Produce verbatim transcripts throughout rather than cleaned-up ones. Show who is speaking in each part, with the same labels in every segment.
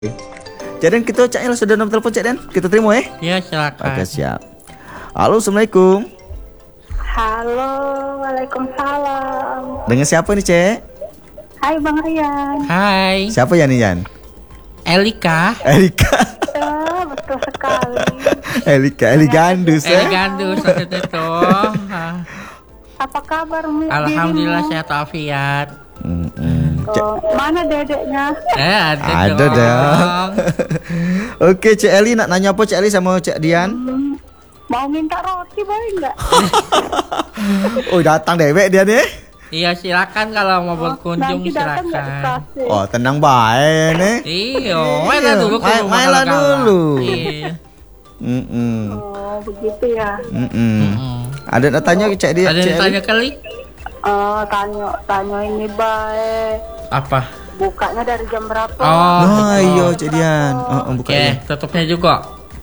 Speaker 1: Cak Den, kita Cak El sudah nomor telepon Cak Den. Kita terima eh?
Speaker 2: Ya silakan.
Speaker 1: Oke siap. Halo, assalamualaikum.
Speaker 3: Halo, waalaikumsalam.
Speaker 1: Dengan siapa nih Cek?
Speaker 3: Hai Bang Rian.
Speaker 2: Hai.
Speaker 1: Siapa ya nih Yan?
Speaker 2: Elika.
Speaker 1: Elika.
Speaker 3: Ya, betul sekali.
Speaker 1: Elika, Eli Gandus
Speaker 2: Eli
Speaker 1: eh?
Speaker 2: Gandus maksudnya tuh.
Speaker 3: Apa kabar Mi?
Speaker 2: Alhamdulillah sehat walafiat.
Speaker 1: Mm-mm. Cek-
Speaker 3: Oh, mana dedeknya?
Speaker 2: Eh ada,
Speaker 1: Ada
Speaker 2: dong.
Speaker 1: dong. Oke Cek Eli, nak nanya apa Cek Eli sama Cak Dian?
Speaker 3: Hmm, mau minta roti boleh nggak?
Speaker 1: Oh datang dewek dia nih.
Speaker 2: Iya silakan kalau mau berkunjung
Speaker 3: Nanti datang nggak
Speaker 2: silakan.
Speaker 3: dikasih?
Speaker 1: Oh tenang baik nih.
Speaker 2: Iya, mainlah dulu ke
Speaker 1: Main-
Speaker 2: rumah
Speaker 1: mainlah
Speaker 2: kalau kalah.
Speaker 1: dulu.
Speaker 2: Iya.
Speaker 1: Mm-mm.
Speaker 3: Oh, begitu ya.
Speaker 1: Mm-mm.
Speaker 2: Mm-mm.
Speaker 1: Ada nak tanya ke Cak Dian?
Speaker 2: Ada yang
Speaker 1: Cak Eli?
Speaker 2: tanya kali?
Speaker 3: Oh, tanya tanya ini baik.
Speaker 2: Apa?
Speaker 3: Bukanya dari jam berapa?
Speaker 2: Oh,
Speaker 1: Nah,
Speaker 2: gitu.
Speaker 1: iya Cak Dian. Oh, oh, buka
Speaker 2: Oke,
Speaker 1: ya.
Speaker 2: tutupnya juga.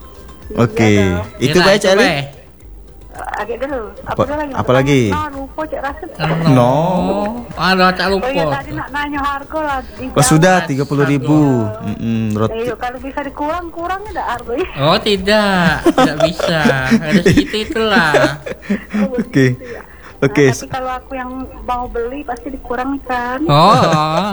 Speaker 1: Oke.
Speaker 3: Iya,
Speaker 1: Itu
Speaker 2: Iya,
Speaker 1: baik Cak Eli.
Speaker 2: baik.
Speaker 3: Agak dulu.
Speaker 1: Apa-
Speaker 3: Apa, lagi?
Speaker 1: apa lagi?
Speaker 3: Nah, lupa cek rasa.
Speaker 1: No.
Speaker 2: Ada tak
Speaker 3: Oh iya,
Speaker 2: lupa.
Speaker 3: tadi nak nanya harga lah.
Speaker 1: Oh sudah tiga puluh ribu. Mm-mm, roti.
Speaker 3: Ayo, kalau bisa dikurang, kurang enggak harganya?
Speaker 2: Oh tidak, tidak bisa. Ada segitu itulah.
Speaker 1: Oke. Oke.
Speaker 3: Nah, tapi kalau aku yang mau beli pasti dikurangkan.
Speaker 2: Oh,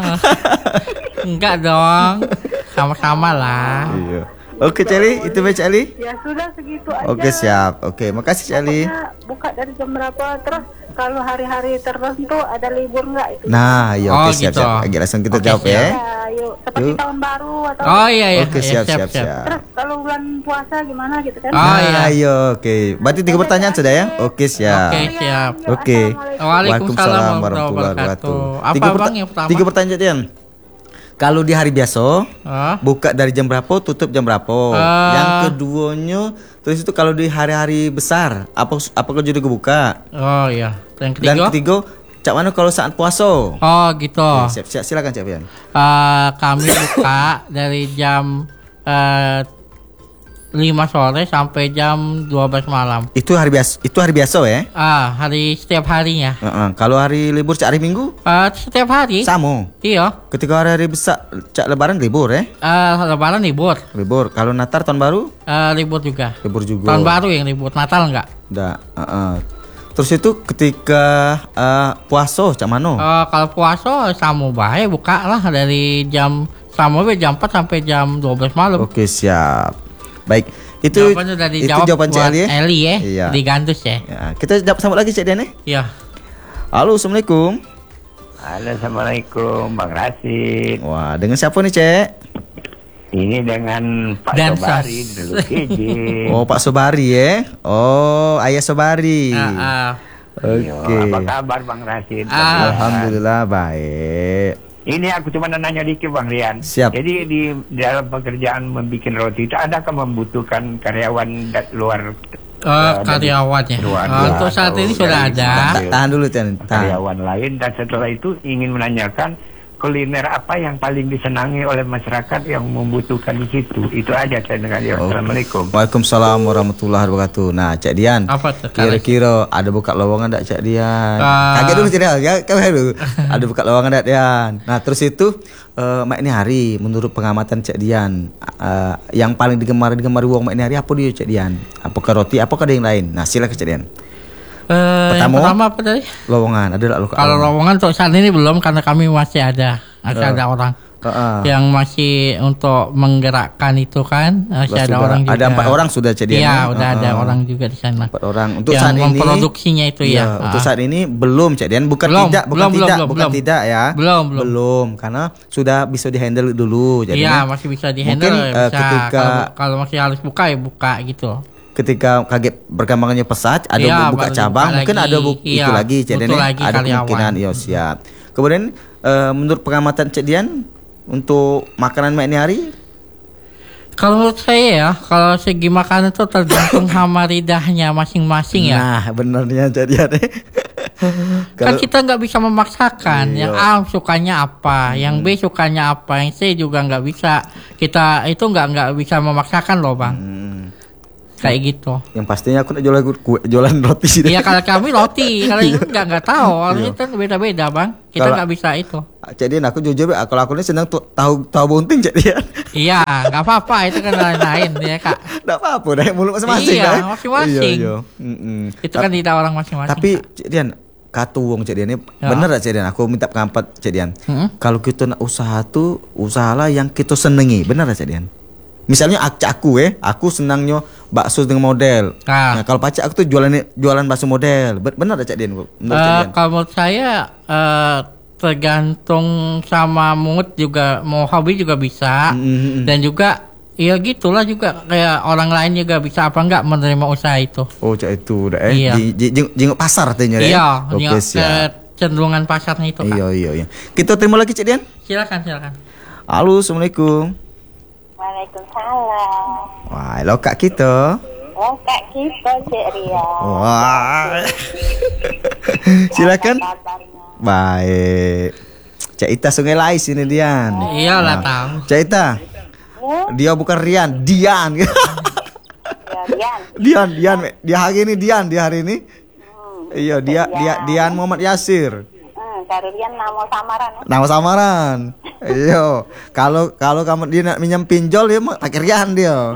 Speaker 2: enggak dong. Sama-sama lah.
Speaker 1: Iya. Oke Celi, itu baik Celi.
Speaker 3: Ya sudah segitu aja.
Speaker 1: Oke siap. Oke, makasih Celi.
Speaker 3: Pokoknya buka dari jam berapa, terus kalau hari-hari tertentu ada libur nggak itu?
Speaker 1: Nah, iya
Speaker 2: Oh,
Speaker 1: oke siap
Speaker 2: gitu.
Speaker 1: siap. Lagi langsung kita
Speaker 2: Oke,
Speaker 1: jawab ya.
Speaker 3: Ya, yuk. Seperti
Speaker 1: Yuk.
Speaker 3: tahun baru atau
Speaker 2: Oh iya iya.
Speaker 1: Oke
Speaker 2: Iya,
Speaker 1: siap siap siap.
Speaker 3: terus kalau bulan puasa gimana gitu kan?
Speaker 2: Oh,
Speaker 1: Nah,
Speaker 2: iya.
Speaker 1: ayo oke. Berarti tiga pertanyaan sudah ya? Oke siap.
Speaker 2: Oke siap.
Speaker 1: Oke.
Speaker 2: Waalaikumsalam warahmatullahi wabarakatuh. Apa
Speaker 1: Tiga,
Speaker 2: bang
Speaker 1: perta-
Speaker 2: yang pertama?
Speaker 1: tiga pertanyaan Dian. Kalau di hari biasa
Speaker 2: Oh,
Speaker 1: buka dari jam berapa, tutup jam berapa?
Speaker 2: Ah.
Speaker 1: Yang keduanya terus itu kalau di hari-hari besar apa apakah juga buka?
Speaker 2: oh iya. Yang
Speaker 1: Dan
Speaker 2: ketiga?
Speaker 1: ketiga, cak mana kalau saat puasa?
Speaker 2: Oh gitu.
Speaker 1: Oke, siap, siap, silakan Cak Bian.
Speaker 2: Eh, kami buka dari jam eh, lima sore sampai jam dua belas malam.
Speaker 1: Itu hari biasa, itu hari biasa ya?
Speaker 2: Ah, hari setiap harinya.
Speaker 1: Heeh. Kalau hari libur cak hari Minggu?
Speaker 2: Eh, setiap hari.
Speaker 1: Sama.
Speaker 2: Iya.
Speaker 1: Ketika hari-hari besar cak Lebaran libur ya?
Speaker 2: Eh, Lebaran libur.
Speaker 1: Libur. Kalau Natal tahun baru?
Speaker 2: Eh, libur juga.
Speaker 1: Libur juga.
Speaker 2: Tahun baru yang libur. Natal enggak?
Speaker 1: Enggak. Heeh. Terus itu ketika eh, puasa cak mano?
Speaker 2: Eh, kalau puasa sama bae buka lah dari jam sama bae jam empat sampai jam dua belas malam.
Speaker 1: Oke siap. Baik. Itu
Speaker 2: Jawabannya udah
Speaker 1: itu
Speaker 2: dijawab
Speaker 1: jawaban Cak
Speaker 2: buat
Speaker 1: Eli ya?
Speaker 2: Eli ya.
Speaker 1: Iya.
Speaker 2: Di Gandus ya.
Speaker 1: Ya, kita jawab sambut lagi Cak Dian ya?
Speaker 2: Iya.
Speaker 1: Halo, assalamualaikum.
Speaker 4: Halo, assalamualaikum Bang Rasid.
Speaker 1: Wah, dengan siapa nih Cek?
Speaker 4: Ini dengan Pak
Speaker 2: Dan
Speaker 4: Sobari
Speaker 2: Sas.
Speaker 4: dulu K J.
Speaker 1: Oh Pak Sobari ya? Oh Ayah Sobari.
Speaker 2: Ah, ah.
Speaker 1: Oke.
Speaker 4: Iya, apa kabar Bang Rasid?
Speaker 2: Ah.
Speaker 1: Alhamdulillah baik.
Speaker 4: Ini aku cuma nanya dikit Bang Rian.
Speaker 1: Siap.
Speaker 4: Jadi di dalam pekerjaan membuat roti itu adakah membutuhkan karyawan da- luar?
Speaker 2: Eh,
Speaker 4: eh, dari
Speaker 2: karyawannya.
Speaker 4: luar,
Speaker 2: Eh, untuk saat
Speaker 4: atau
Speaker 2: ini sudah
Speaker 4: dari
Speaker 2: ada.
Speaker 4: Ambil
Speaker 1: Tahan dulu Tian. Tahan.
Speaker 4: karyawan lain, dan setelah itu ingin menanyakan kuliner apa yang paling disenangi oleh masyarakat yang membutuhkan di situ. Itu aja saya dengar. Ya.
Speaker 1: Oh.
Speaker 4: Assalamualaikum.
Speaker 1: Waalaikumsalam warahmatullahi wabarakatuh. Nah, Cak Dian.
Speaker 2: Apa tuh?
Speaker 1: Kira-kira ada buka lowongan tak Cak Dian?
Speaker 2: Ah.
Speaker 1: Kaget dulu Cak Dian. Ya, kaget dulu. Ada buka lowongan tak Dian? Nah, terus itu eh Mak ini hari menurut pengamatan Cak Dian eh, yang paling digemari digemari wong Mak ini hari apa dia Cak Dian? Apakah roti? Apakah ada yang lain? Nah, silakan Cak Dian.
Speaker 2: Eh, yang
Speaker 1: Pertama.
Speaker 2: pertama apa tadi?
Speaker 1: Lowongan ada tak luka?
Speaker 2: Kalau lowongan untuk saat ini belum karena kami masih ada. Masih
Speaker 1: Eh.
Speaker 2: ada orang
Speaker 1: Heeh.
Speaker 2: yang masih untuk menggerakkan itu kan. Masih ada
Speaker 1: Sudah.
Speaker 2: orang juga.
Speaker 1: Ada empat orang sudah Cak Dian.
Speaker 2: Iya,
Speaker 1: ya?
Speaker 2: udah ada
Speaker 1: Heeh.
Speaker 2: orang juga di sana.
Speaker 1: Empat orang. Untuk
Speaker 2: yang
Speaker 1: saat ini
Speaker 2: memproduksinya itu
Speaker 1: Iya,
Speaker 2: ya.
Speaker 1: untuk
Speaker 2: Ah.
Speaker 1: saat ini belum Cak Dian, bukan
Speaker 2: Belum,
Speaker 1: tidak, bukan
Speaker 2: belum,
Speaker 1: tidak,
Speaker 2: belum,
Speaker 1: bukan
Speaker 2: belum.
Speaker 1: tidak ya.
Speaker 2: Belum, belum.
Speaker 1: Belum, karena sudah bisa dihandle dulu jadi
Speaker 2: Iya, masih bisa dihandle.
Speaker 1: Mungkin,
Speaker 2: ya,
Speaker 1: eh,
Speaker 2: bisa.
Speaker 1: ketika-
Speaker 2: kalau, kalau masih harus buka ya buka gitu.
Speaker 1: ketika kaget berkembangnya pesat ada
Speaker 2: Iya,
Speaker 1: buka
Speaker 2: baru
Speaker 1: cabang
Speaker 2: dibuka
Speaker 1: mungkin
Speaker 2: lagi.
Speaker 1: ada bu-
Speaker 2: Iya,
Speaker 1: itu lagi Cak Dian
Speaker 2: butuh
Speaker 1: ya.
Speaker 2: lagi
Speaker 1: Ada
Speaker 2: karyawan.
Speaker 1: kemungkinan iya siap. Kemudian eh, menurut pengamatan Cak Dian untuk makanan Mak ini hari
Speaker 2: Kalau menurut saya ya, kalau segi makanan itu tergantung sama lidahnya masing-masing ya.
Speaker 1: nah benernya Cak Dian ya.
Speaker 2: Kan
Speaker 1: Kalau-
Speaker 2: kita nggak bisa memaksakan.
Speaker 1: Iya.
Speaker 2: Yang A sukanya apa, yang B sukanya apa, yang C juga nggak bisa. Kita itu nggak nggak bisa memaksakan loh bang.
Speaker 1: Hmm.
Speaker 2: kayak gitu.
Speaker 1: Yang pastinya aku nak jualan kue, jualan roti sih.
Speaker 2: Iya kalau kami roti, kalau ini enggak enggak tahu. Orangnya kan beda-beda bang. Kita
Speaker 1: Kalau-
Speaker 2: nggak bisa itu.
Speaker 1: Cek Dian, aku jujur ya, kalau aku ini senang tuh tahu tahu bunting Cek Dian.
Speaker 2: Iya, nggak apa-apa itu kan lain-lain ya kak.
Speaker 1: Enggak apa-apa, dah mulut masing-masing.
Speaker 2: Iya,
Speaker 1: dah.
Speaker 2: masing-masing.
Speaker 1: Iya, iya. Mm-mm.
Speaker 2: Itu kan tidak orang masing-masing.
Speaker 1: Tapi
Speaker 2: Kak.
Speaker 1: Cek Dian, kata wong Cek Dian ini
Speaker 2: Ya.
Speaker 1: bener gak Cek Dian? Aku minta pendapat Cek Dian.
Speaker 2: Mm-mm.
Speaker 1: Kalau kita nak usaha tuh usahalah yang kita senengi, bener gak Cek Dian? Misalnya aku, aku eh, aku senangnya bakso dengan model.
Speaker 2: Ah.
Speaker 1: Nah, kalau pacar aku tuh jualan jualan bakso model. Be- Bener gak Cek Dian? Menurut Cek
Speaker 2: Eh,
Speaker 1: Dian?
Speaker 2: kalau menurut saya eh, tergantung sama mood juga, mau hobi juga bisa.
Speaker 1: Mm-mm.
Speaker 2: Dan juga ya gitulah juga kayak orang lain juga bisa apa enggak menerima usaha itu.
Speaker 1: Oh, Cek itu udah eh.
Speaker 2: Iya.
Speaker 1: Di, di, jeng- jenguk pasar artinya eh.
Speaker 2: Iya,
Speaker 1: Oke,
Speaker 2: nengok
Speaker 1: siap.
Speaker 2: kecenderungan pasarnya itu kak.
Speaker 1: Iya, iya, iya. Kita terima lagi Cek Dian.
Speaker 2: Silakan silakan.
Speaker 1: Halo, Assalamualaikum.
Speaker 3: Waalaikumsalam.
Speaker 1: Wah, lo kak kita.
Speaker 3: Oh, Kak kita, Cik Ria.
Speaker 1: Wah. Silakan.
Speaker 3: Apa kabarnya?
Speaker 1: Baik. Cak Ita Sungai Lais ini Dian.
Speaker 2: Iyalah
Speaker 1: Nah,
Speaker 2: tahu.
Speaker 1: Cak Ita,
Speaker 3: Ya,
Speaker 1: dia bukan Rian, Dian.
Speaker 3: ya, Rian.
Speaker 1: Dian, Dian. Dia hari ini Dian, dia hari ini. Iya, dia dia Dian Muhammad Yasir.
Speaker 3: Hmm, cari Rian nama samaran. ya.
Speaker 1: Nama samaran. Iya. Kalau kalau kamu dia nak minjem pinjol dia mau pakai Rian dia.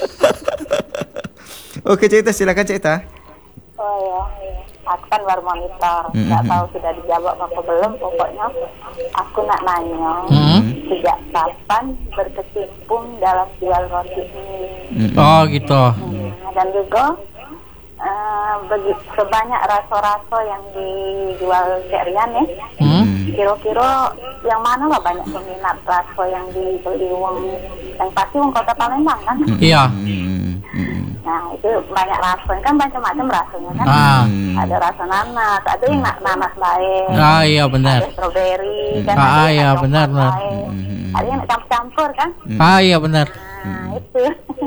Speaker 1: Oke, Cak Ita, silakan Cak Ita.
Speaker 3: Oh ya, aku kan baru monitor, nggak tahu sudah dijawab apa belum. Pokoknya aku nak nanya,
Speaker 2: Hmm.
Speaker 3: sejak kapan berkecimpung dalam jual roti ini?
Speaker 2: Oh gitu.
Speaker 3: Hmm, dan juga eh, begi- sebanyak raso-raso yang dijual Cik Rian ya.
Speaker 2: Hmm.
Speaker 3: Kira-kira yang mana lah banyak peminat raso yang dibeli uang? Yang pasti uang Kota Palembang kan?
Speaker 2: Iya.
Speaker 1: Hmm, hmm,
Speaker 3: Nah itu banyak raso, kan macam-macam rasanya kan.
Speaker 2: Ah.
Speaker 3: Ada rasa nanas, ada yang na- nanas lain,
Speaker 2: Ah iya benar.
Speaker 3: ada strawberry, kan
Speaker 2: Ah,
Speaker 3: ada yang
Speaker 2: iya,
Speaker 3: coklat
Speaker 2: benar, benar.
Speaker 3: lain. Ada yang campur-campur kan.
Speaker 2: Ah iya benar.
Speaker 3: Nah itu.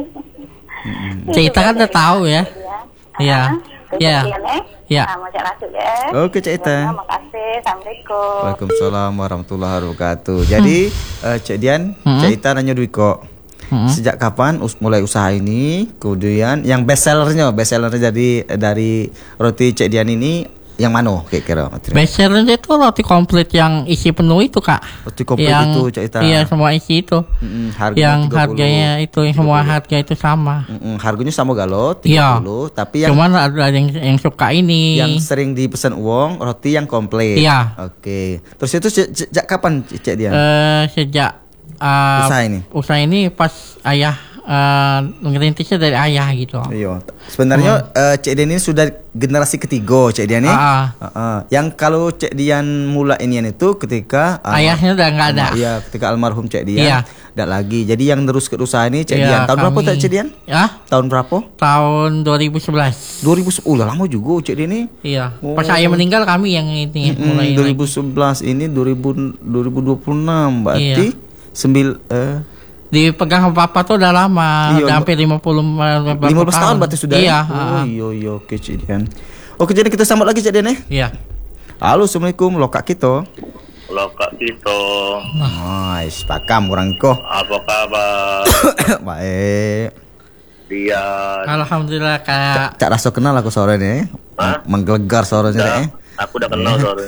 Speaker 2: Cerita kan udah tahu ya. Iya. Iya.
Speaker 3: Iya.
Speaker 2: Iya.
Speaker 3: Sama Cak Rasul ya.
Speaker 1: Oke, Cak Ita.
Speaker 3: Terima kasih. Assalamualaikum.
Speaker 1: Waalaikumsalam warahmatullahi wabarakatuh. Jadi, eh, Cak Dian,
Speaker 2: Hmm.
Speaker 1: Cak Ita nanya duit kok.
Speaker 2: Hmm.
Speaker 1: Sejak kapan us- mulai usaha ini? Kemudian yang best sellernya, best sellernya jadi eh, dari roti Cak Dian ini yang mana kira-kira? material?
Speaker 2: Bestseller itu roti komplit yang isi penuh itu kak.
Speaker 1: Roti komplit
Speaker 2: yang,
Speaker 1: itu, Cak Ita.
Speaker 2: Iya semua isi itu.
Speaker 1: Mm-mm, harganya
Speaker 2: yang
Speaker 1: tiga puluh.
Speaker 2: harganya itu yang semua harga itu sama.
Speaker 1: Mm-mm, harganya sama galo
Speaker 2: Iya.
Speaker 1: tiga puluh, tapi yang
Speaker 2: Cuman ada yang yang suka ini.
Speaker 1: yang sering dipesan uang roti yang komplit.
Speaker 2: Iya.
Speaker 1: Oke. Terus itu se- sejak kapan Cak Dian?
Speaker 2: Eh, sejak eh,
Speaker 1: Usaha ini?
Speaker 2: usaha ini pas ayah eh, ngerintisnya dari ayah gitu.
Speaker 1: Iya. Sebenarnya eh, Cak Dian ini sudah generasi ketiga Cak Dian nih.
Speaker 2: Ah.
Speaker 1: Heeh. Yang kalau Cak Dian mula inian itu ketika almar-
Speaker 2: Ayahnya udah nggak ada.
Speaker 1: almar- Iya, ketika almarhum Cak Dian.
Speaker 2: Iya.
Speaker 1: Tidak lagi. Jadi yang terus ke usaha ini Cak
Speaker 2: Iya,
Speaker 1: Dian. Tahun berapa
Speaker 2: kami-
Speaker 1: tak Cak Dian?
Speaker 2: Ya,
Speaker 1: Tahun berapa?
Speaker 2: tahun dua ribu sebelas.
Speaker 1: dua ribu sepuluh. Lama juga Cak Dian ini.
Speaker 2: Iya.
Speaker 1: Oh.
Speaker 2: Pas ayah meninggal kami yang ini
Speaker 1: Mm,
Speaker 2: mulai
Speaker 1: dua ribu sebelas ini dua ribu dua ribu dua puluh enam berarti
Speaker 2: Iya.
Speaker 1: sembil eh
Speaker 2: dipegang sama papa tuh udah lama,
Speaker 1: Iya,
Speaker 2: udah hampir lima puluh
Speaker 1: lima belas tahun berarti sudah.
Speaker 2: Iya,
Speaker 1: ya? Oh,
Speaker 2: ah, ah.
Speaker 1: iya iya oke Cak Dian. Oke, jadi kita sambut lagi Cak Dian ya.
Speaker 2: Iya.
Speaker 1: Halo, Assalamualaikum lokak kita.
Speaker 5: Lokak kita,
Speaker 1: Nice, pakam orang ko.
Speaker 5: apa kabar?
Speaker 1: Baik.
Speaker 5: Dia
Speaker 2: Alhamdulillah kak.
Speaker 1: Cak rasa kenal aku sore ini.
Speaker 5: Hah?
Speaker 1: Menggelegar suaranya
Speaker 5: udah,
Speaker 1: eh.
Speaker 5: aku udah kenal sore.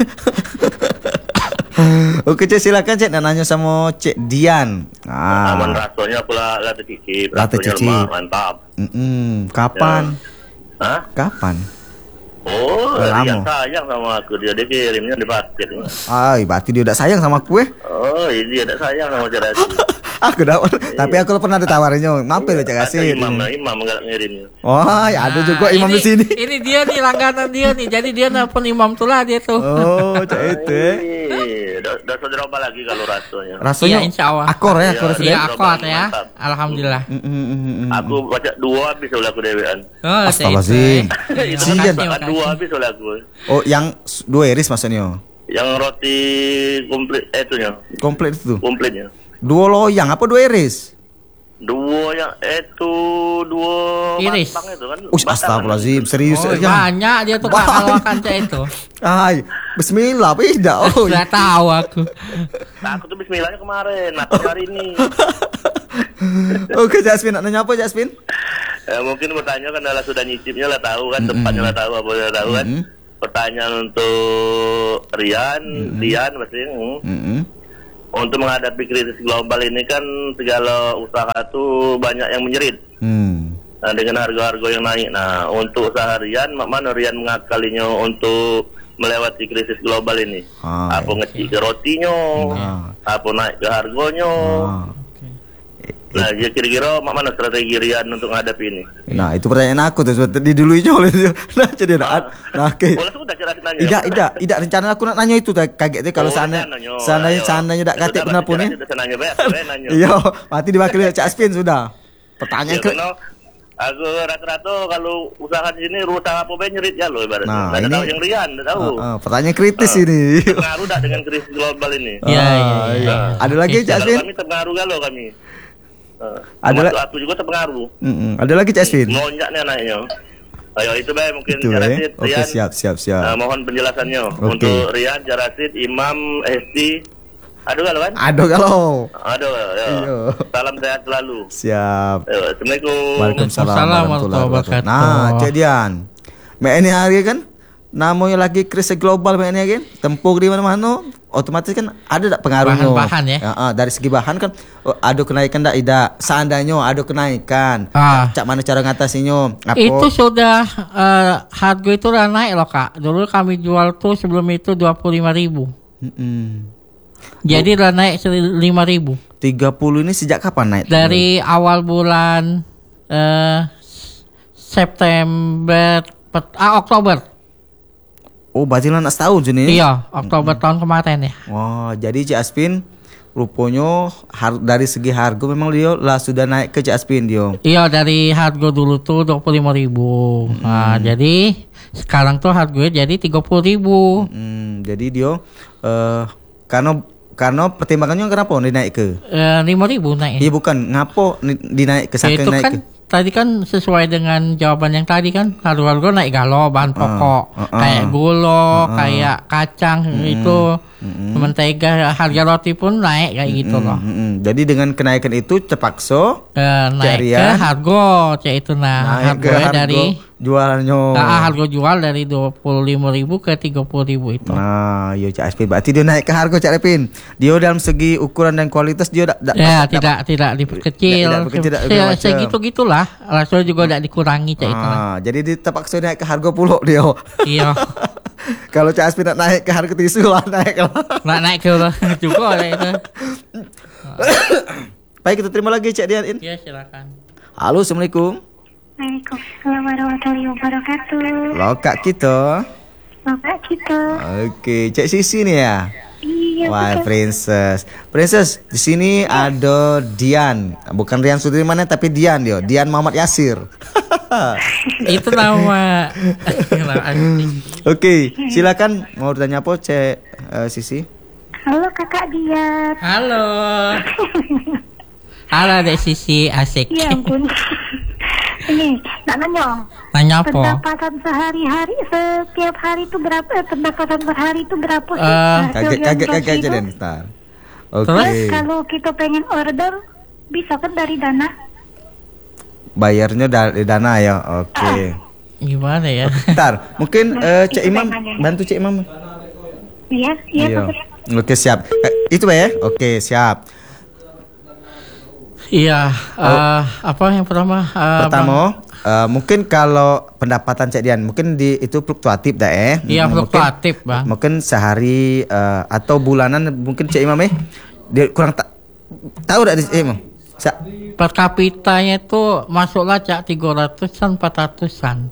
Speaker 1: Oke, Cek silakan Cek dan nanya sama Cek Dian.
Speaker 5: Aman
Speaker 1: Ah.
Speaker 5: rasonya pula latih cicip,
Speaker 1: Latih
Speaker 5: rasonya
Speaker 1: cicip.
Speaker 5: lemah, mantap.
Speaker 1: Mm-mm. Kapan?
Speaker 5: Hah?
Speaker 1: Kapan?
Speaker 5: Oh,
Speaker 1: Udah
Speaker 5: dia
Speaker 1: lama.
Speaker 5: sayang sama aku, dia dia kirimnya di basket.
Speaker 1: Ay, berarti dia udah sayang sama aku eh.
Speaker 5: Oh, ini dia tak sayang sama Cerasi.
Speaker 1: Aku dah, tapi aku pernah ditawarinnya. Mampir Cek
Speaker 5: Ada
Speaker 1: kasih.
Speaker 5: imam, nah imam enggak ngirimnya.
Speaker 1: Wah, ya ada juga
Speaker 2: Nah,
Speaker 1: imam
Speaker 2: ini,
Speaker 1: di sini.
Speaker 2: Ini dia nih langganan dia nih. Jadi dia nelpon imam tuh lah dia tuh.
Speaker 1: Oh, Cek itu. eh.
Speaker 5: Ih, dah dah saudara apa lagi kalau rasonya?
Speaker 1: Rasanya
Speaker 2: Iya, insya Allah.
Speaker 1: akor ya, akor
Speaker 5: Iya,
Speaker 1: sudah.
Speaker 2: Iya,
Speaker 5: Sudah
Speaker 2: akot
Speaker 5: banyak,
Speaker 2: ya.
Speaker 5: mantap.
Speaker 2: Alhamdulillah.
Speaker 1: Mm, mm, mm, mm, mm.
Speaker 5: Aku baca dua habis oleh aku dewean.
Speaker 2: Oh,
Speaker 1: Astagfirullahaladzim.
Speaker 2: saya itu, eh.
Speaker 1: Sian.
Speaker 2: Makasih,
Speaker 5: Bakat dua
Speaker 2: makasih.
Speaker 5: habis oleh aku.
Speaker 1: Oh, yang s- dua iris maksudnya.
Speaker 5: Yang roti komplit eh itunya,
Speaker 1: Komplit itu.
Speaker 5: komplitnya.
Speaker 1: Dua loyang apa dua iris?
Speaker 5: Dua yang itu dua
Speaker 2: Iris.
Speaker 5: batang itu kan.
Speaker 1: Ush, astagfirullahaladzim, serius
Speaker 2: Oh,
Speaker 1: ya.
Speaker 2: banyak dia tuh kak kalau akan cek itu.
Speaker 1: Ay, bismillah, tidak. Oh,
Speaker 2: Sudah tahu aku.
Speaker 5: Nah, aku tuh bismillahnya kemarin, atau hari ini.
Speaker 1: Oke, Jasmine, nak nanya apa Jasmine?
Speaker 5: Ya, mungkin bertanya kan adalah sudah nyicipnya lah tahu kan, tempatnya lah tahu apa lah tahu kan. Pertanyaan untuk Rian, mm-hmm. Rian pasti. Hmm.
Speaker 1: Mm-hmm.
Speaker 5: Untuk menghadapi krisis global ini kan segala usaha tuh banyak yang menjerit.
Speaker 1: Hmm.
Speaker 5: Nah, dengan harga-harga yang naik. Nah, untuk usaha Rian, mana Rian mengakalinya untuk melewati krisis global ini?
Speaker 1: Ah,
Speaker 5: apa ngecik ke rotinya?
Speaker 1: Nah.
Speaker 5: Apa naik ke harganya?
Speaker 1: Ah.
Speaker 5: Nah, ya kira-kira mak mana strategi Rian untuk menghadapi ini?
Speaker 1: Nah, itu pertanyaan aku tuh di dulu aja oleh dia. Nah, jadi nah, nah kayak
Speaker 5: boleh sudah cerita nanya.
Speaker 1: Tidak, tidak, tidak rencana aku nak nanya itu kaget tuh kalau
Speaker 5: Oh,
Speaker 1: sana
Speaker 5: nanya.
Speaker 1: sananya
Speaker 5: Ayo.
Speaker 1: sananya tidak
Speaker 5: Sudah,
Speaker 1: katik benar pun ya.
Speaker 5: Sudah nanya banyak, saya nanya.
Speaker 1: Iya, mati diwakili Cak Aspin sudah. Pertanyaan
Speaker 5: Ya,
Speaker 1: ke
Speaker 5: benar. Aku rata-rata kalau usaha di sini usaha apa bae nyerit ya lo ibaratnya.
Speaker 1: Nah,
Speaker 5: Nggak ada
Speaker 1: ini-
Speaker 5: tahu yang Rian, enggak tahu.
Speaker 1: Ah, ah, pertanyaan kritis
Speaker 5: Ah.
Speaker 1: ini.
Speaker 5: Terpengaruh tak dengan krisis global ini?
Speaker 2: Iya,
Speaker 1: Ah,
Speaker 2: iya, iya.
Speaker 1: Ada lagi Cak
Speaker 5: Kalau
Speaker 1: Aspin?
Speaker 5: kami terpengaruh galau kami. Uh,
Speaker 1: Ada
Speaker 5: termasuk
Speaker 1: la-
Speaker 5: aku juga terpengaruh.
Speaker 1: Mm-mm. Ada lagi Cak Aspin?
Speaker 5: Melonjaknya naiknya. Ayo itu baik mungkin
Speaker 1: Itu
Speaker 5: Jarasid,
Speaker 1: eh. Oke,
Speaker 5: Rian.
Speaker 1: siap, siap, siap.
Speaker 5: Uh, mohon penjelasannya
Speaker 1: Oke.
Speaker 5: untuk Rian, Jarasid, Imam, Esti. Aduh kalau kan?
Speaker 1: Aduh kalau.
Speaker 5: Aduh, ya.
Speaker 1: Iya.
Speaker 5: Salam sehat selalu.
Speaker 1: Siap.
Speaker 5: Ayo, Assalamualaikum.
Speaker 1: Waalaikumsalam
Speaker 2: Waalaikumsalam
Speaker 1: warahmatullahi wabarakatuh.
Speaker 2: wabarakatuh.
Speaker 1: Nah, Cak Dian. Mek ini hari kan namanya lagi krisis global mek ini kan. Tempur di mana-mana otomatis kan ada tak pengaruhnya.
Speaker 2: Bahan-bahan ya?
Speaker 1: ah, dari segi bahan kan oh, ada kenaikan tak tidak. Seandainya ada kenaikan.
Speaker 2: Ah.
Speaker 1: Cak mana cara ngatasinya? Apa?
Speaker 2: Itu sudah eh, harga itu udah naik loh kak. Dulu kami jual tuh sebelum itu dua puluh lima ribu.
Speaker 1: Mm-mm.
Speaker 2: Jadi udah naik lima ribu.
Speaker 1: tiga puluh ini sejak kapan naik?
Speaker 2: Dari awal bulan eh, September, pet- ah Oktober.
Speaker 1: Oh, berarti lah nak setahun je ni.
Speaker 2: Iya, Oktober tahun kemarin ya.
Speaker 1: Wah, jadi Cik Aspin rupanya har- dari segi harga memang dia lah sudah naik ke Cik Aspin dia.
Speaker 2: Iya, dari harga dulu tuh dua puluh lima ribu. Nah, jadi sekarang tuh harganya jadi tiga puluh ribu.
Speaker 1: Hmm, jadi dia eh karena karena pertimbangannya kenapa dinaik ke?
Speaker 2: Eh, lima ribu naik.
Speaker 1: Iya bukan, ngapo ni- dinaik ke saking
Speaker 2: Itu
Speaker 1: naik
Speaker 2: kan
Speaker 1: ke?
Speaker 2: tadi kan sesuai dengan jawaban yang tadi kan harga-harga naik galau bahan pokok
Speaker 1: ah, ah.
Speaker 2: kayak gula, kayak kacang itu, mentega, harga roti pun naik kayak gitu loh.
Speaker 1: Mm, mm. Jadi dengan kenaikan itu terpaksa
Speaker 2: Eh, naik ke
Speaker 1: Carian.
Speaker 2: harga cek itu nah
Speaker 1: naik ke
Speaker 2: harganya
Speaker 1: harga
Speaker 2: dari
Speaker 1: jualannya.
Speaker 2: nah, harga jual dari dua puluh lima ribu ke tiga puluh ribu itu.
Speaker 1: Nah, yo Cak Aspin berarti dia naik ke harga Cak Aspin. Dia dalam segi ukuran dan kualitas dia dak dak-
Speaker 2: Ya
Speaker 1: dak-
Speaker 2: tidak tidak diperkecil,
Speaker 1: tidak diperkecil, tidak
Speaker 2: Se-
Speaker 1: segala macam.
Speaker 2: segitu gitulah, rasanya juga tidak dikurangi cek itu. Nah.
Speaker 1: Ah, jadi dia terpaksa naik ke harga puluh dia.
Speaker 2: Iya,
Speaker 1: Kalau Cak Aspin nak naik ke harga tisu lah naik lah.
Speaker 2: nak naik ke juga cek itu.
Speaker 1: Baik, kita terima lagi Cak Dian.
Speaker 2: Ya silakan.
Speaker 1: Halo, Assalamualaikum.
Speaker 3: Waalaikumsalam warahmatullahi wabarakatuh.
Speaker 1: Lokak kita.
Speaker 3: Bapak kita.
Speaker 1: Oke, Cak Sisi nih ya.
Speaker 3: Iya,
Speaker 1: Wah,
Speaker 3: betul.
Speaker 1: Princess. Princess, di sini ada Dian. Bukan Rian Sudirman tapi Dian dia. Dian Muhammad Yasir.
Speaker 2: Itu nama.
Speaker 1: Oke, silakan mau tanya apa Cak eh, Sisi?
Speaker 3: Halo kakak Dian.
Speaker 2: Halo. Halo Dek Sisi, asik.
Speaker 3: Ya ampun. Ini, nak nanya.
Speaker 2: Nanya apa?
Speaker 3: Pendapatan sehari-hari setiap hari itu berapa? Eh, pendapatan per hari itu berapa sih?
Speaker 2: Eh,
Speaker 3: Hasil
Speaker 1: Kaget
Speaker 3: yang
Speaker 1: kaget
Speaker 3: gross
Speaker 1: kaget aja
Speaker 3: itu?
Speaker 1: dan ntar. Oke.
Speaker 3: Terus kalau kita pengen order, bisa kan dari Dana?
Speaker 1: Bayarnya dari dana ya. Oke.
Speaker 2: Gimana ya?
Speaker 1: Ntar, mungkin eh, Cak Imam bantu Cak Imam.
Speaker 3: Iya, iya.
Speaker 1: Iya.
Speaker 3: Bapak.
Speaker 1: Oke, siap. Eh, itu ya? Oke, siap.
Speaker 2: Iya, eh, apa yang pertama? Eh, Bang?
Speaker 1: Pertama, eh, mungkin kalau pendapatan Cak Dian mungkin di itu fluktuatif dah eh.
Speaker 2: Iya,
Speaker 1: Mungkin-
Speaker 2: fluktuatif, Bang.
Speaker 1: Mungkin sehari eh, atau bulanan mungkin Cak Imam eh dia kurang tak tahu tak Cak Imam? Sa-
Speaker 2: Per kapitanya itu masuklah cak tiga ratusan, empat ratusan.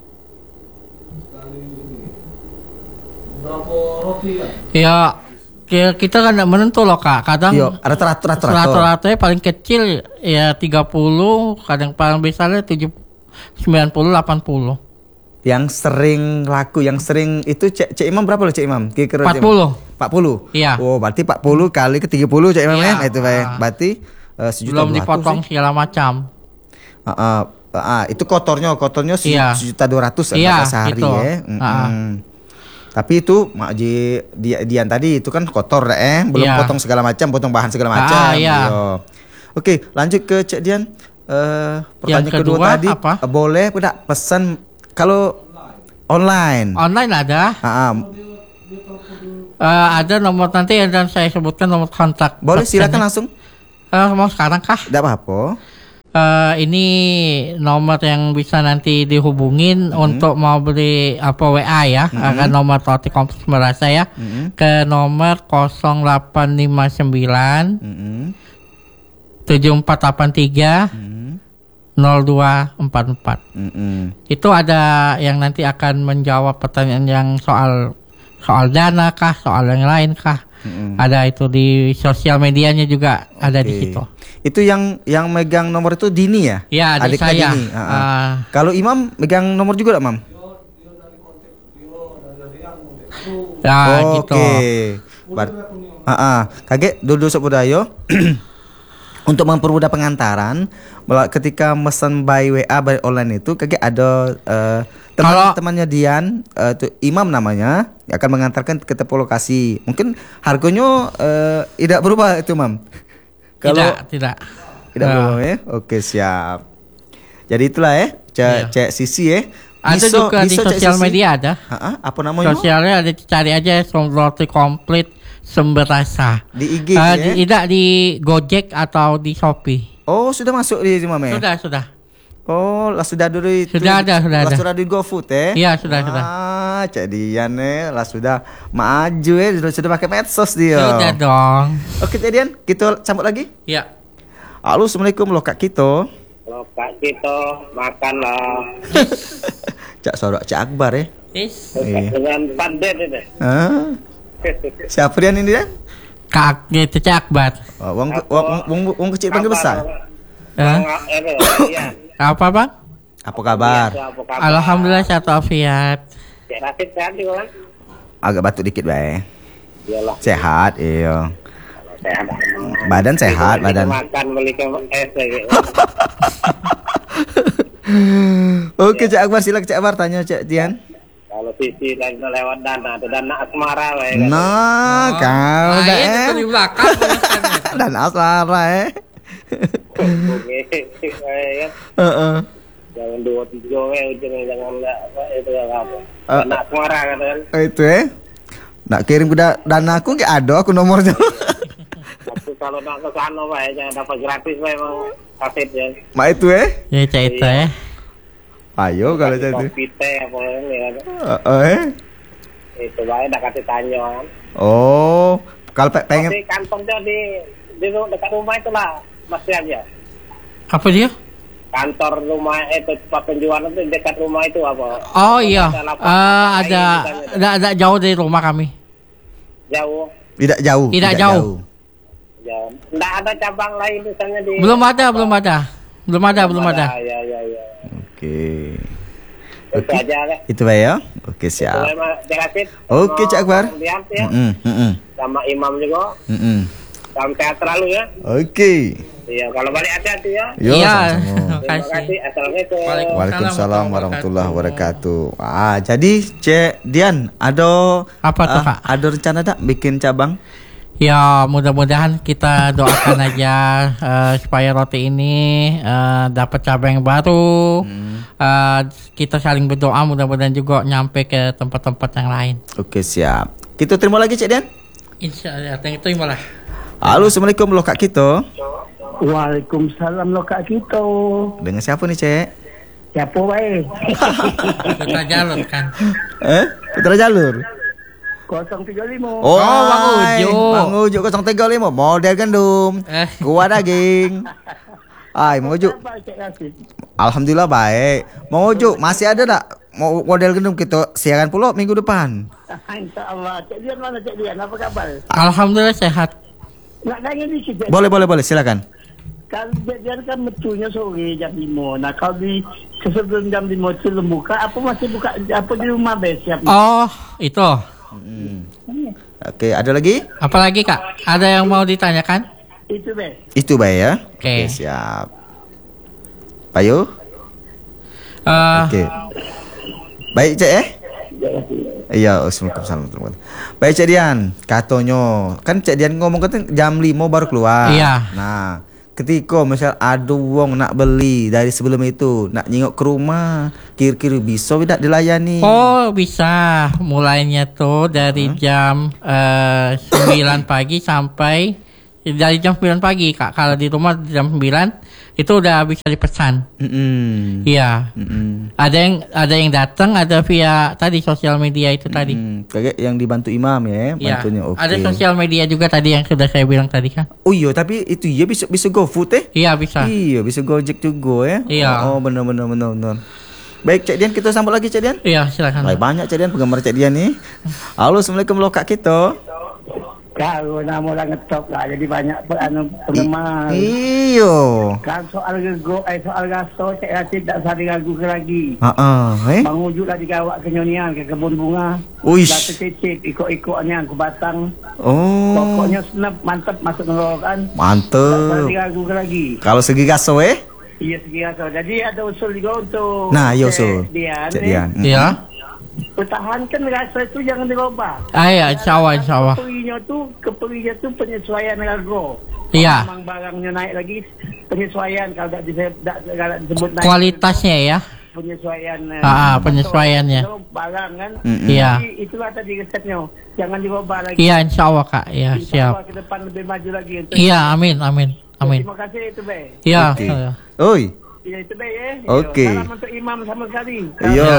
Speaker 2: Ya, ya kita kan tidak menentu loh kak. Kadang
Speaker 1: Iya, rata-rata rata-rata.
Speaker 2: rata-ratanya paling kecil ya tiga puluh, kadang paling besarnya tujuh, sembilan puluh, delapan puluh.
Speaker 1: Yang sering laku, yang sering itu Cak, Cak Imam berapa loh Cak Imam? Kira-kira
Speaker 2: empat
Speaker 1: Cak Imam?
Speaker 2: puluh.
Speaker 1: empat puluh.
Speaker 2: Iya.
Speaker 1: Oh, berarti empat puluh kali ke tiga puluh Cak Imam
Speaker 2: Iya.
Speaker 1: ya. Itu Pak.
Speaker 2: Ah.
Speaker 1: Berarti eh, sejuta
Speaker 2: Belum
Speaker 1: dua ratus
Speaker 2: dipotong
Speaker 1: sih.
Speaker 2: segala macam.
Speaker 1: Ah, ah, ah, itu kotornya, kotornya se-
Speaker 2: Iya.
Speaker 1: sejuta dua ratus
Speaker 2: Iya,
Speaker 1: sehari
Speaker 2: gitu.
Speaker 1: ya. Mm-mm.
Speaker 2: Ah.
Speaker 1: Tapi itu Mak Ji Di- Dian tadi itu kan kotor eh, belum
Speaker 2: Iya.
Speaker 1: potong segala macam, potong bahan segala macam.
Speaker 2: Ah, iya.
Speaker 1: Iya. Oke, lanjut ke Cak Dian. uh, pertanyaan
Speaker 2: Yang
Speaker 1: kedua,
Speaker 2: kedua
Speaker 1: tadi
Speaker 2: apa?
Speaker 1: uh, boleh tidak pesan kalau online?
Speaker 2: Online ada.
Speaker 1: Ah, ah.
Speaker 2: Uh, ada nomor nanti yang dan saya sebutkan nomor kontak.
Speaker 1: Boleh silakan
Speaker 2: pesannya.
Speaker 1: langsung.
Speaker 2: Uh, mau sekarang kah?
Speaker 1: Tidak apa-apa.
Speaker 2: Uh, ini nomor yang bisa nanti dihubungin mm-hmm. untuk mau beli apa W A ya, mm-hmm. akan nomor roti komplit merasa ya, mm-hmm. ke nomor nol delapan lima sembilan mm-hmm. tujuh empat delapan tiga mm-hmm. nol dua empat empat. Mm-hmm. Itu ada yang nanti akan menjawab pertanyaan yang soal soal dana kah, soal yang lain kah. Mm-hmm. Ada itu di sosial medianya juga okay. ada di situ.
Speaker 1: Itu yang yang megang nomor itu Dini ya?
Speaker 2: Ya, adik saya.
Speaker 1: Dini. Uh, uh.
Speaker 2: Uh,
Speaker 1: Kalau Imam megang nomor juga enggak, Mam?
Speaker 2: Ya,
Speaker 1: oh,
Speaker 2: gitu.
Speaker 1: Oke. Okay. Bar- uh, uh. Kage dulu sebudayo. Untuk mempermudah pengantaran, ketika mesen by W A by online itu kage ada uh, teman-temannya Dian, uh, tuh Imam namanya, akan mengantarkan ke tepo lokasi. Mungkin harganya uh, tidak berubah itu, Mam. Kalau
Speaker 2: tidak, tidak.
Speaker 1: Tidak
Speaker 2: uh.
Speaker 1: berubah ya. Oke, siap. Jadi itulah ya, cek
Speaker 2: Iya.
Speaker 1: cek Sisi ya.
Speaker 2: Ada
Speaker 1: Miso,
Speaker 2: juga
Speaker 1: miso
Speaker 2: di sosial media ada.
Speaker 1: Ha-ha, apa namanya?
Speaker 2: Sosialnya ada, cari aja roti komplit sumber rasa.
Speaker 1: Di I G
Speaker 2: uh,
Speaker 1: ya?
Speaker 2: di, tidak di Gojek atau di Shopee.
Speaker 1: Oh, sudah masuk di Imam ya?
Speaker 2: Sudah, sudah.
Speaker 1: Oh, lah sudah dulu itu.
Speaker 2: Sudah ada, sudah
Speaker 1: lah
Speaker 2: ada.
Speaker 1: Sudah di GoFood ya?
Speaker 2: Iya, sudah,
Speaker 1: ah,
Speaker 2: sudah.
Speaker 1: Ah, Cak Dian ya, lah sudah maju ya, sudah, sudah pakai medsos dia.
Speaker 2: Sudah dong.
Speaker 1: Oke, Cak Dian, kita sambut lagi.
Speaker 2: Iya.
Speaker 1: Halo, Assalamualaikum loh Kak Kito.
Speaker 6: Loh Kak Kito, makan lah.
Speaker 1: Cak Sorok, Cak Akbar ya.
Speaker 2: Yes.
Speaker 1: Iya.
Speaker 6: Dengan pandet itu.
Speaker 1: Ah. Siapa Dian ini dia?
Speaker 2: Kak, gitu Cak Akbar.
Speaker 1: Oh, wong, wong, wong, wong kecil panggil besar.
Speaker 2: Hah?
Speaker 6: Iya.
Speaker 2: Apa bang?
Speaker 1: Apa kabar?
Speaker 6: Apa kabar?
Speaker 2: Alhamdulillah sehat walafiat.
Speaker 6: Cek Rasid sehat juga kan?
Speaker 1: Agak batuk dikit bae.
Speaker 6: Iyalah.
Speaker 1: Sehat, iya.
Speaker 6: Sehat.
Speaker 1: Badan sehat,
Speaker 6: Kita
Speaker 1: badan.
Speaker 6: makan beli ke es gitu.
Speaker 1: Oke, Cak Akbar, silakan Cak Akbar tanya Cak Dian.
Speaker 6: Kalau Sisi lagi lewat dana, itu dana asmara we, kan?
Speaker 1: Nah, kau
Speaker 2: Nah,
Speaker 1: dah
Speaker 2: itu
Speaker 1: eh.
Speaker 2: di belakang.
Speaker 1: Dan asara eh.
Speaker 6: Kan?
Speaker 1: Heeh.
Speaker 6: Jangan dua tiga we, ujungnya jangan apa itu apa.
Speaker 1: Eh.
Speaker 6: Dana asmara kan?
Speaker 1: Itu eh. Nak kirim ke da- dana aku enggak ada aku nomornya.
Speaker 6: Tapi kalau nak ke sana we, jangan dapat gratis we emang Rasid ya.
Speaker 1: Mak itu eh.
Speaker 2: Ya Cak itu ya.
Speaker 1: Ayo kalau Cak itu.
Speaker 6: Kopi teh apa ini kan?
Speaker 1: Heeh. Eh.
Speaker 6: Itu bae dak kasih tanya kan.
Speaker 1: Oh, kalau pe- pengen
Speaker 6: Tapi kantongnya di di ru- dekat rumah itu lah masih aja.
Speaker 2: Apa dia?
Speaker 6: Kantor rumah itu tempat penjualan itu dekat rumah itu apa?
Speaker 2: Oh iya.
Speaker 6: Ada lapak-
Speaker 2: Eh,
Speaker 6: lapak
Speaker 2: ada
Speaker 6: lain misalnya.
Speaker 2: ada ada jauh dari rumah kami.
Speaker 6: Jauh.
Speaker 1: tidak jauh.
Speaker 2: Tidak jauh.
Speaker 6: Jauh. Nggak ada cabang lain misalnya di.
Speaker 2: Belum ada, belum ada. Belum ada, belum ada.
Speaker 6: Ya ya ya.
Speaker 1: Oke.
Speaker 6: Itu aja lah.
Speaker 1: Itu bae ya. Oke, siap.
Speaker 6: Terima kasih.
Speaker 1: Oke, Cak Akbar.
Speaker 6: Ya.
Speaker 1: Heeh, heeh.
Speaker 6: Sama Imam juga.
Speaker 1: Heeh.
Speaker 6: Salam sehat selalu ya.
Speaker 1: Oke.
Speaker 6: Iya, kalau balik hati-hati ya.
Speaker 1: Yo,
Speaker 2: Iya.
Speaker 1: sama-sama.
Speaker 6: Terima
Speaker 2: Makasih.
Speaker 6: kasih. Assalamualaikum.
Speaker 1: Waalaikumsalam warahmatullahi wabarakatuh. Ah, jadi Cek Dian, ada
Speaker 2: Apa tuh,
Speaker 1: ah,
Speaker 2: Kak?
Speaker 1: ada rencana tak bikin cabang?
Speaker 2: Ya mudah-mudahan kita doakan aja uh, supaya roti ini uh, dapat cabang yang baru. Hmm. Uh, kita saling berdoa mudah-mudahan juga nyampe ke tempat-tempat yang lain.
Speaker 1: Oke, siap. Kita terima lagi Cek Dian.
Speaker 2: Insya Allah, itu malah.
Speaker 1: Halo, Assalamualaikum loh Kak Kito.
Speaker 7: Waalaikumsalam lo Kak Kito.
Speaker 1: Dengan siapa nih Cek?
Speaker 7: Siapa wae?
Speaker 2: Kita jalur kan.
Speaker 1: Eh, Putra Jalur.
Speaker 7: nol tiga lima.
Speaker 1: Oh,
Speaker 2: Bang Ujo.
Speaker 1: Bang Ujo nol tiga lima model gandum.
Speaker 2: Eh.
Speaker 1: Kuah daging. Ai, Mang Ujo.
Speaker 7: Apa Cik Rasid?
Speaker 1: Alhamdulillah baik. Mang Ujo, masih ada tak mau model gendum kita siaran pula minggu depan?
Speaker 7: InsyaAllah. Cik Dian mana Cik Dian? Apa kabar?
Speaker 2: Alhamdulillah sehat.
Speaker 7: Nak nanya ni Cik Dian.
Speaker 1: Boleh, boleh, boleh, silakan.
Speaker 7: Kalau Cik Dian kan metunya sore jam lima. Nah kalau di sebelum jam lima itu belum buka, apa masih buka apa di rumah siap?
Speaker 2: Oh, itu.
Speaker 1: Hmm. Oke, ada lagi?
Speaker 2: Apalagi Kak? Ada yang mau ditanyakan?
Speaker 7: Itu be.
Speaker 1: Itu baik ya.
Speaker 2: Oke.
Speaker 1: Siap. Payo?
Speaker 2: Uh,
Speaker 1: Oke. Baik Cek eh? Iya, Assalamualaikum. Baik Cek Dian, katanya kan Cek Dian ngomong kan jam lima baru keluar.
Speaker 2: Iya.
Speaker 1: Nah, ketika misal ada wong nak beli dari sebelum itu, nak nyengok ke rumah, kira-kira bisa tidak dilayani?
Speaker 2: Oh bisa, mulainya tuh dari huh? jam uh, sembilan pagi sampai dari jam sembilan pagi Kak. Kalau di rumah jam sembilan itu udah bisa dipesan.
Speaker 1: Mm-mm.
Speaker 2: Iya.
Speaker 1: Mm-mm.
Speaker 2: Ada yang ada yang datang, ada via tadi sosial media itu
Speaker 1: Mm-mm.
Speaker 2: tadi.
Speaker 1: Kayak yang dibantu imam ya,
Speaker 2: Iya.
Speaker 1: bantunya. Oke.
Speaker 2: Ada sosial media juga tadi yang sudah saya bilang tadi kan.
Speaker 1: Oh iya, tapi itu ya bisa bisa GoFood eh?
Speaker 2: Iya bisa.
Speaker 1: Iya, bisa Gojek juga ya.
Speaker 2: Iya.
Speaker 1: Oh, benar benar benar benar. Baik Cik Dian, kita sambut lagi Cik Dian.
Speaker 2: Iya, silakan.
Speaker 1: Baik, banyak Cik Dian penggemar Cik Dian nih. Halo, Assalamualaikum lokak kita.
Speaker 7: Kalau nama orang ngetop lah, jadi banyak anu penggemar.
Speaker 1: Iyo.
Speaker 7: Kan soal gego, eh soal gaso, Cik Rashid tak sadar ragu ke lagi.
Speaker 1: Ha-ha, eh.
Speaker 7: Bang Ujuk lah digawak ke Nyonian, ke kebun bunga.
Speaker 1: Uish.
Speaker 7: Dah tercicip, ikut-ikutnya ke Batang.
Speaker 1: Oh.
Speaker 7: Pokoknya senap, mantap masuk neraka kan. Tak
Speaker 1: Mantap.
Speaker 7: sadar ragu ke lagi.
Speaker 1: Kalau segi gaso eh?
Speaker 7: Iya segi gaso. Jadi ada usul juga untuk
Speaker 1: Nah, iya
Speaker 7: Cik
Speaker 1: usul.
Speaker 7: Dian.
Speaker 1: Cik
Speaker 7: eh.
Speaker 1: Dian. Mm.
Speaker 2: Iya.
Speaker 7: Pertahankan rasa itu jangan dirubah.
Speaker 2: Ah ya, insya-Allah insya-Allah.
Speaker 7: Keperinya tu, keperinya tu penyesuaian harga.
Speaker 2: Iya.
Speaker 7: Memang barangnya naik lagi, penyesuaian kalau tak disebut, tak, tak disebut naik.
Speaker 2: Kualitasnya ya.
Speaker 7: Penyesuaian.
Speaker 2: Ah, ah, penyesuaiannya.
Speaker 7: Itu barang kan.
Speaker 1: Mm-mm.
Speaker 2: Iya.
Speaker 7: Jadi itulah tadi resepnya. Jangan dirubah lagi.
Speaker 2: Iya, insya-Allah Kak. Iya, siap.
Speaker 7: InsyaAllah ke depan lebih maju lagi. Untuk
Speaker 2: Iya, amin amin. Amin.
Speaker 7: Terima kasih itu Be.
Speaker 2: Iya.
Speaker 1: Oke.
Speaker 2: iya.
Speaker 1: Oi.
Speaker 7: Iya itu Be ya.
Speaker 1: Oke.
Speaker 7: Salam untuk imam sama sekali.
Speaker 1: Iya.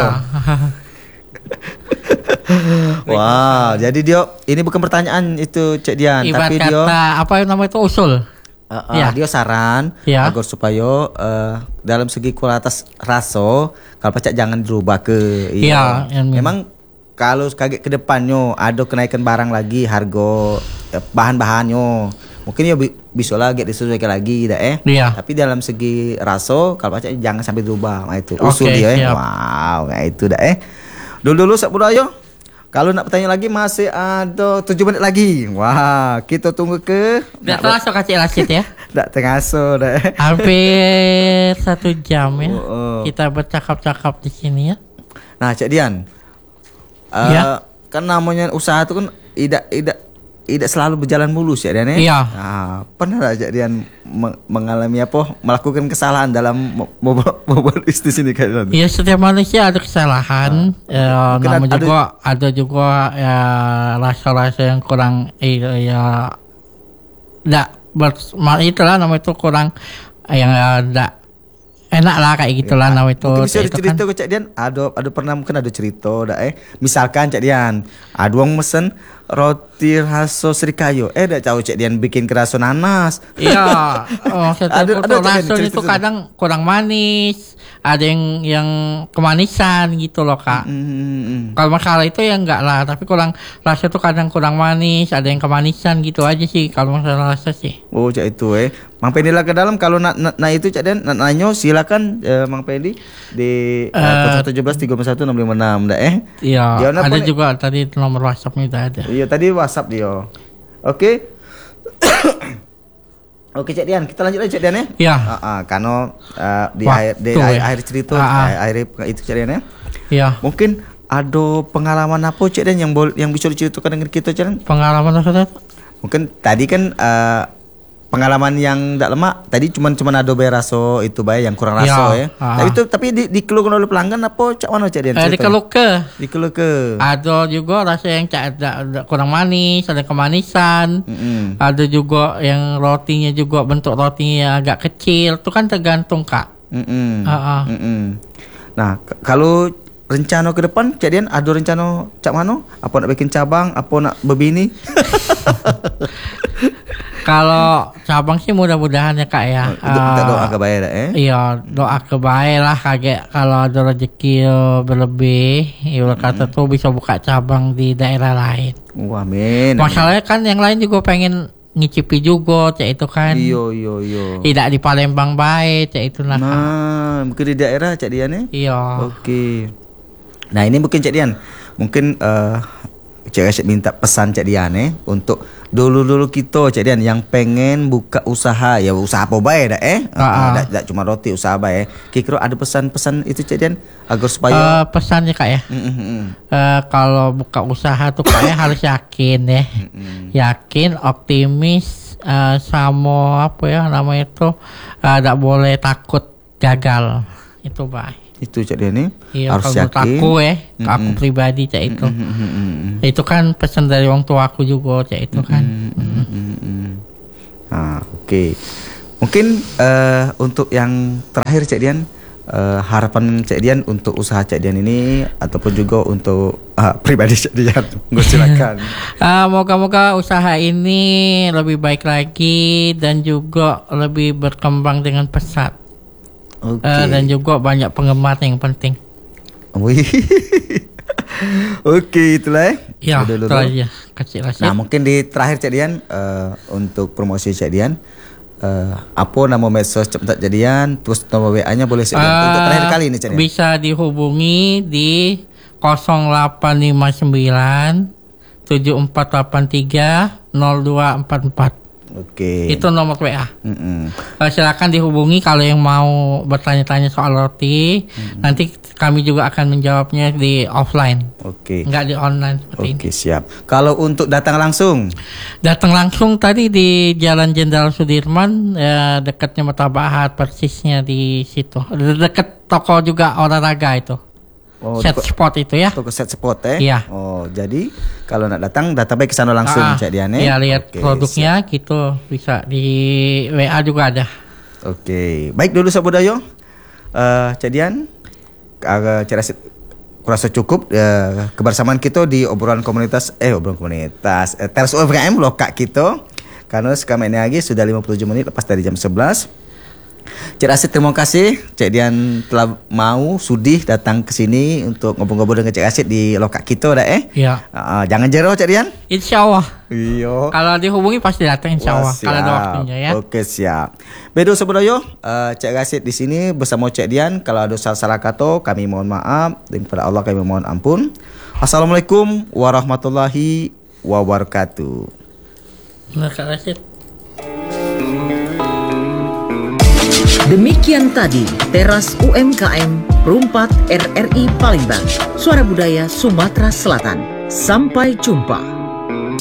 Speaker 1: Wow, jadi dia ini bukan pertanyaan itu Cik Dian,
Speaker 2: Ibarat
Speaker 1: tapi dia
Speaker 2: kata apa yang namanya itu usul.
Speaker 1: uh, uh,
Speaker 2: Iya.
Speaker 1: dia saran
Speaker 2: Iya.
Speaker 1: agar supaya uh, dalam segi kualitas rasa kalau pacak jangan dirubah ke.
Speaker 2: Iya, yang-
Speaker 1: Memang kalau kaget ke depannya ada kenaikan barang lagi harga eh, bahan-bahannya. Mungkin ya bi- bisa lagi disesuaikan lagi dah eh.
Speaker 2: Iya.
Speaker 1: Tapi dalam segi rasa kalau pacak jangan sampai dirubah. Nah, itu
Speaker 2: Oke,
Speaker 1: usul dia eh.
Speaker 2: siap.
Speaker 1: Wow, nah itu dah eh. Dulu-dulu Sak Budayo. Kalau nak bertanya lagi masih ada tujuh menit lagi. Wah, kita tunggu ke
Speaker 2: Tidak terasa Kak Cik Rashid ya.
Speaker 1: tak tengaso dah. eh.
Speaker 2: Hampir satu jam ya.
Speaker 1: Oh, oh.
Speaker 2: Kita bercakap-cakap di sini ya.
Speaker 1: Nah, Cik Dian. Uh,
Speaker 2: Ya.
Speaker 1: Kan namanya usaha itu kan tidak tidak tidak selalu berjalan mulus ya Dian ya.
Speaker 2: Iya.
Speaker 1: Nah, pernah tak Cik Dian me- mengalami apa melakukan kesalahan dalam mo- membuat membuat bisnis ini kan?
Speaker 2: Ya setiap manusia ada kesalahan. Ya,
Speaker 1: Mungkin
Speaker 2: namun
Speaker 1: ada-
Speaker 2: juga ada juga ya rasa-rasa yang kurang eh, ya tidak itulah namanya itu kurang eh, yang tidak enak lah kayak gitulah namanya itu.
Speaker 1: Mungkin bisa
Speaker 2: Kayak itu
Speaker 1: cerita
Speaker 2: kan.
Speaker 1: ke Cik Dian. Ada ada pernah mungkin ada cerita dah eh. Misalkan Cik Dian, ada orang mesen roti raso serikayo. Eh dah tahu Cik Dian bikin keraso nanas.
Speaker 2: Iya, oh, setiap
Speaker 1: Ada-
Speaker 2: foto
Speaker 1: ada cerita-
Speaker 2: rasul
Speaker 1: cerita-
Speaker 2: itu
Speaker 1: cerita.
Speaker 2: kadang kurang manis, ada yang yang kemanisan gitu loh Kak.
Speaker 1: Hmm.
Speaker 2: Kalau masalah itu ya enggak lah, tapi kurang rasa itu kadang kurang manis, ada yang kemanisan gitu aja sih kalau masalah rasa sih.
Speaker 1: Oh, Cak itu eh. Mang Pendi lah ke dalam kalau nak nak na itu Cak Dian nak nanyo silakan eh, Mang Pendi di uh,
Speaker 2: Eh,
Speaker 1: nol satu satu tiga satu enam lima enam dah eh.
Speaker 2: Iya,
Speaker 1: Jangan apa
Speaker 2: ada
Speaker 1: nih?
Speaker 2: juga tadi nomor WhatsApp-nya itu ada.
Speaker 1: Iya tadi WhatsApp dia. Oke. Oke Cak Dian, kita lanjut lagi Cak Dian ya.
Speaker 2: Iya.
Speaker 1: Ah, ah, karena ah, di
Speaker 2: Wah,
Speaker 1: akhir di
Speaker 2: tuh,
Speaker 1: akhir,
Speaker 2: ya.
Speaker 1: akhir cerita
Speaker 2: Ah, ah.
Speaker 1: ah, akhir itu Cak Dian ya.
Speaker 2: Iya.
Speaker 1: Mungkin ada pengalaman apa Cak Dian yang bol- yang bisa diceritakan dengan kita Cak Dian?
Speaker 2: Pengalaman maksudnya?
Speaker 1: Mungkin tadi kan eh, pengalaman yang tak lemak tadi cuman cuman ada bayar raso itu bay yang kurang raso
Speaker 2: Ya,
Speaker 1: ya.
Speaker 2: ah.
Speaker 1: Tapi itu tapi di dikeluhkan oleh pelanggan apa Cak mana Cak Dian?
Speaker 2: Eh, di keluke.
Speaker 1: Dikeluh ke.
Speaker 2: Ada juga rasa yang cak ada, ada kurang manis, ada kemanisan.
Speaker 1: Mm-mm.
Speaker 2: Ada juga yang rotinya juga bentuk rotinya agak kecil. Itu kan tergantung Kak.
Speaker 1: Mm-mm.
Speaker 2: Ah, ah.
Speaker 1: Mm-mm. Nah, k- kalau rencana ke depan Cak Dian ada rencana Cak Mano? Apa nak bikin cabang, apa nak berbini?
Speaker 2: Kalau cabang sih mudah-mudahan ya Kak ya.
Speaker 1: Kita
Speaker 2: Ah,
Speaker 1: doa ke bayar eh.
Speaker 2: Iya, doa kebaik lah kaget kalau ada rezeki eh, berlebih, ya kata tuh bisa buka cabang di daerah lain.
Speaker 1: Wah, amin.
Speaker 2: Masalahnya kan yang lain juga pengen ngicipi juga, cek itu kan.
Speaker 1: Iyo iyo iyo.
Speaker 2: Tidak di Palembang baik, cek itu nah.
Speaker 1: Nah, mungkin di daerah Cak Dian eh.
Speaker 2: Iya.
Speaker 1: Oke. Nah, ini mungkin Cak Dian. Mungkin eh Cak Rashid minta pesan Cak Dian eh untuk dulu-dulu kita Cak Dian yang pengen buka usaha ya usaha apa baik dah eh.
Speaker 2: Ah, ah.
Speaker 1: Tak tak cuma roti usaha baik. Kira-kira ada pesan-pesan itu Cak Dian agar supaya
Speaker 2: Eh, pesannya Kak ya.
Speaker 1: Mm, mm, mm.
Speaker 2: Eh, kalau buka usaha tuh Kak ya harus yakin ya. Yakin, optimis, uh, sama apa ya namanya itu tidak uh, boleh takut gagal itu baik.
Speaker 1: Itu Cak Dian nih
Speaker 2: iya,
Speaker 1: harus
Speaker 2: kalau
Speaker 1: yakin.
Speaker 2: Aku ya,
Speaker 1: Mm-mm.
Speaker 2: aku pribadi Cak itu.
Speaker 1: Mm-mm.
Speaker 2: Itu kan pesan dari orang tua aku juga Cak itu kan.
Speaker 1: Mm-mm. Nah, oke. Okay. Mungkin uh, untuk yang terakhir Cak Dian, uh, harapan Cak Dian untuk usaha Cak Dian ini ataupun juga untuk uh, pribadi Cak Dian. Gue silakan.
Speaker 2: uh, moga-moga usaha ini lebih baik lagi dan juga lebih berkembang dengan pesat.
Speaker 1: Oke.
Speaker 2: Okay. Uh, dan juga banyak penggemar yang penting.
Speaker 1: Wih. Oke, okay, itulah
Speaker 2: ya. Ya, itu aja. Kasih rasa.
Speaker 1: Nah, mungkin di terakhir Cak Dian uh, untuk promosi Cak Dian, uh, apa nama medsos Cak Dian, terus nomor W A-nya boleh Cak Dian. Uh, untuk terakhir kali ini Cak Dian.
Speaker 2: Bisa dihubungi di nol delapan lima sembilan tujuh empat delapan tiga nol dua empat empat.
Speaker 1: Oke.
Speaker 2: Itu nomor W A. Uh, silakan dihubungi kalau yang mau bertanya-tanya soal roti. Mm-mm. Nanti kami juga akan menjawabnya di offline.
Speaker 1: Oke.
Speaker 2: Enggak di online seperti
Speaker 1: Oke,
Speaker 2: ini.
Speaker 1: siap. Kalau untuk datang langsung?
Speaker 2: Datang langsung tadi di Jalan Jenderal Sudirman, ya, dekatnya Matabahat, persisnya di situ. Dekat toko juga olahraga itu. Oh, set toko, spot itu ya.
Speaker 1: Toko set spot eh?
Speaker 2: Iya.
Speaker 1: Oh, jadi kalau nak datang database ke sana langsung ah, Cak Dian eh?
Speaker 2: Iya, lihat okay, produknya siap. Gitu bisa di W A juga ada.
Speaker 1: Oke. Baik dulu Sobat Budayo. Uh, Cak Dian, uh, Cak Rasid kurasa cukup uh, kebersamaan kita di obrolan komunitas eh obrolan komunitas eh, Teras U M K M lokak kita. Karena sekarang ini lagi sudah lima puluh tujuh menit lepas dari jam sebelas. Cik Rasid, terima kasih Cik Dian telah mau sudi datang ke sini untuk ngobrol-ngobrol dengan Cik Rasid di lokak kita dah eh.
Speaker 2: Iya.
Speaker 1: Uh, jangan jero Cik Dian.
Speaker 2: Insyaallah.
Speaker 1: Iya.
Speaker 2: Kalau dihubungi pasti datang insyaallah kalau ada waktunya ya.
Speaker 1: Oke, siap. Bedo Sobodoyo, uh, Cik Rasid di sini bersama Cik Dian. Kalau ada salah-salah kata kami mohon maaf dan kepada Allah kami mohon ampun. Assalamualaikum warahmatullahi wabarakatuh.
Speaker 2: Nah, Cik Rasid.
Speaker 8: Demikian tadi Teras U M K M Perumpat R R I Palembang, Suara Budaya Sumatera Selatan. Sampai jumpa.